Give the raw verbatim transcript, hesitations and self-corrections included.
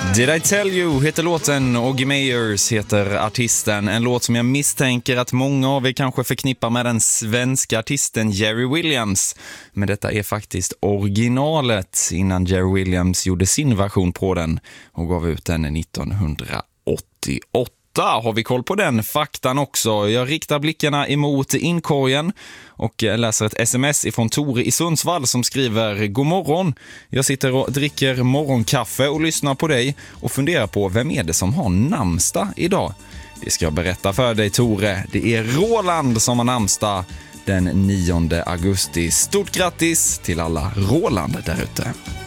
Did I Tell You heter låten, Oggy Mayers heter artisten. En låt som jag misstänker att många av er kanske förknippar med den svenska artisten Jerry Williams. Men detta är faktiskt originalet innan Jerry Williams gjorde sin version på den och gav ut den nittonhundraåttioåtta. Har vi koll på den faktan också. Jag riktar blickarna emot inkorgen och läser ett sms ifrån Tore i Sundsvall som skriver: God morgon, jag sitter och dricker morgonkaffe och lyssnar på dig och funderar på vem är det som har namnsdag idag. Det ska jag berätta för dig, Tore. Det är Roland som har namnsdag den nionde augusti. Stort grattis till alla Roland där ute.